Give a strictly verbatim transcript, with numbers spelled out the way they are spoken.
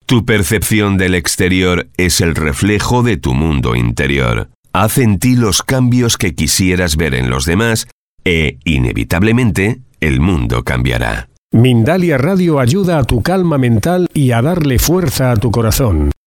Tu percepción del exterior es el reflejo de tu mundo interior. Haz en ti los cambios que quisieras ver en los demás e, inevitablemente, el mundo cambiará. Mindalia Radio ayuda a tu calma mental y a darle fuerza a tu corazón.